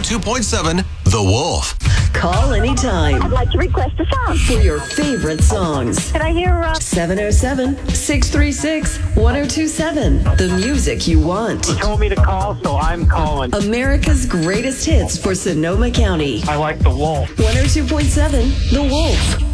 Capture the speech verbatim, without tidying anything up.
two point seven The Wolf. Call anytime. I'd like to request a song for your favorite songs. Can I hear uh... seven oh seven, six three six, one oh two seven. The music you want. He told me to call, so I'm calling. America's greatest hits for Sonoma County. I like The Wolf. one oh two point seven The Wolf.